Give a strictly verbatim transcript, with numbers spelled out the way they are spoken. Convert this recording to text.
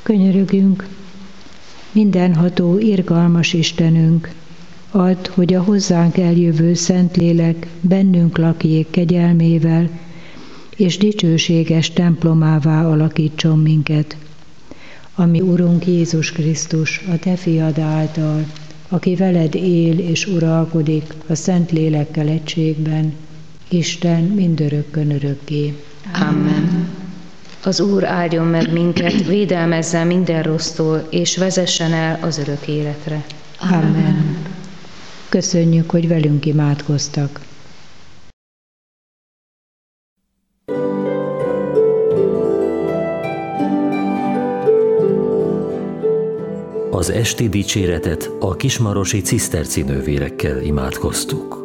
Könyörögünk, mindenható, irgalmas Istenünk, add, hogy a hozzánk eljövő Szentlélek bennünk lakjék kegyelmével, és dicsőséges templomává alakítson minket. Ami Urunk Jézus Krisztus, a Te fiad által, aki veled él és uralkodik a Szentlélekkel egységben, Isten mindörökkön örökké. Amen. Az Úr áldjon meg minket, védelmezzen minden rossztól, és vezessen el az örök életre. Amen. Köszönjük, hogy velünk imádkoztak. Az esti dicséretet a kismarosi ciszterci nővérekkel imádkoztuk.